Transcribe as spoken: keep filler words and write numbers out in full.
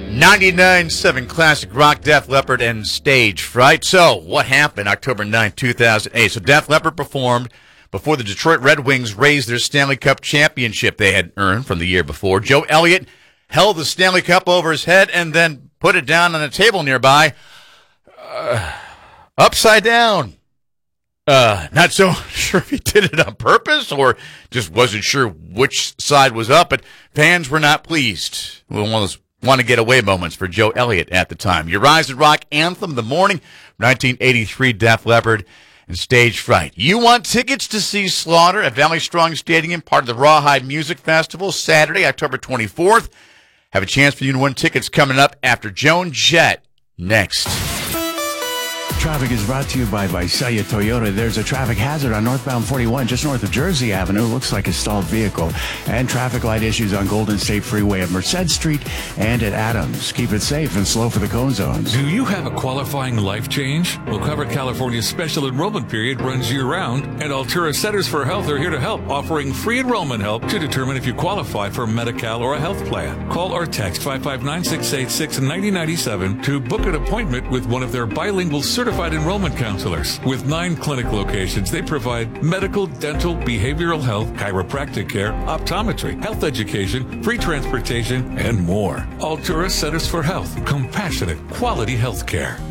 ninety-nine point seven Classic Rock, Def Leppard, and Stage Fright. So, what happened October ninth, two thousand eight? So, Def Leppard performed before the Detroit Red Wings raised their Stanley Cup championship they had earned from the year before. Joe Elliott held the Stanley Cup over his head and then put it down on a table nearby, uh, upside down. Uh, not so sure if he did it on purpose or just wasn't sure which side was up, but fans were not pleased. One of those want to get away moments for Joe Elliott at the time. Your Rise and Rock anthem of the morning, nineteen eighty-three, Def Leppard and Stage Fright. You want tickets to see Slaughter at Valley Strong Stadium, part of the Rawhide Music Festival, Saturday, October twenty-fourth. Have a chance for you to win tickets coming up after Joan Jett next. Traffic is brought to you by Visalia Toyota. There's a traffic hazard on northbound forty-one just north of Jersey Avenue. Looks like a stalled vehicle. And traffic light issues on Golden State Freeway at Merced Street and at Adams. Keep it safe and slow for the cone zones. Do you have a qualifying life change? Well, Cover California's special enrollment period runs year-round, and Altura Centers for Health are here to help, offering free enrollment help to determine if you qualify for Medi-Cal or a health plan. Call or text five five nine, six eight six, nine zero nine seven to book an appointment with one of their bilingual certified enrollment counselors. With nine clinic locations, they provide medical, dental, behavioral health, chiropractic care, optometry, health education, free transportation, and more. Altura Centers for Health. Compassionate, quality health care.